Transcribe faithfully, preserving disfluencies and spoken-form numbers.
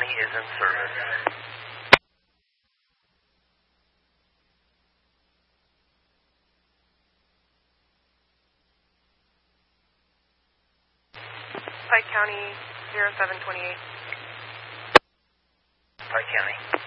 County is in service. Pike County, zero seven twenty-eight. Pike County.